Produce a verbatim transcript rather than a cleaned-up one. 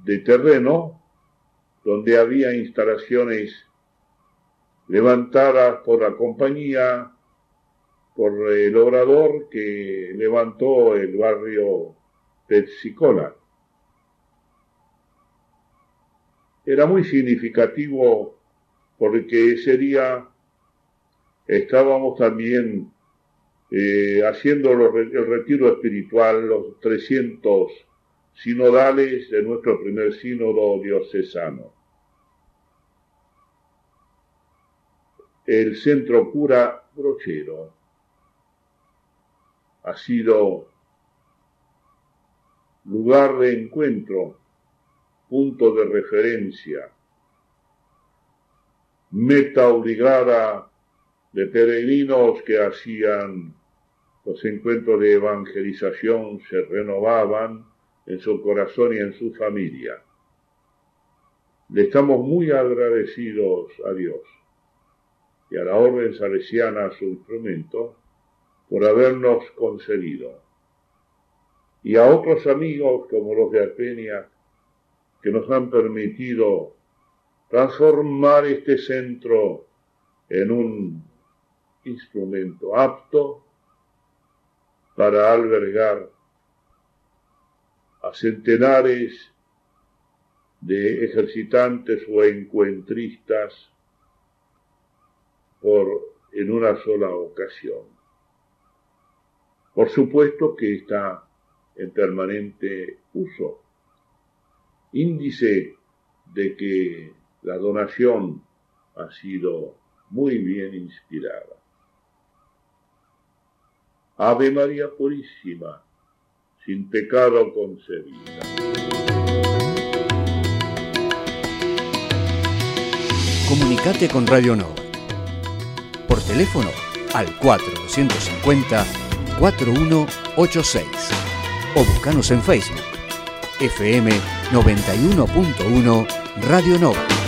de terreno donde había instalaciones levantadas por la compañía, por el obrador que levantó el barrio Pepsi-Cola. Era muy significativo porque ese día estábamos también eh, haciendo los, el retiro espiritual, los trescientos sinodales de nuestro primer sínodo diocesano. El centro cura Brochero ha sido lugar de encuentro, punto de referencia, meta obligada de peregrinos que hacían los encuentros de evangelización, se renovaban en su corazón y en su familia. Le estamos muy agradecidos a Dios y a la Orden Salesiana, su instrumento, por habernos concedido, y a otros amigos como los de Arpenia, que nos han permitido transformar este centro en un instrumento apto para albergar a centenares de ejercitantes o encuentristas por, en una sola ocasión. Por supuesto que está en permanente uso, índice de que la donación ha sido muy bien inspirada. Ave María Purísima, sin pecado concebida. Comunicate con Radio Nova. Por teléfono al cuatro dos cinco cero, cuatro uno ocho seis o buscanos en Facebook F M noventa y uno punto uno Radio Nova.